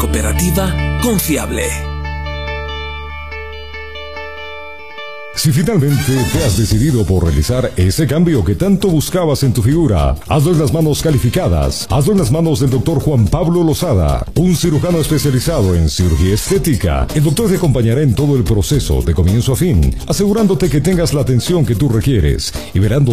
cooperativa confiable. Si finalmente te has decidido por realizar ese cambio que tanto buscabas en tu figura, hazlo en las manos calificadas, hazlo en las manos del Dr. Juan Pablo Lozada, un cirujano especializado en cirugía estética. El doctor te acompañará en todo el proceso de comienzo a fin, asegurándote que tengas la atención que tú requieres y verán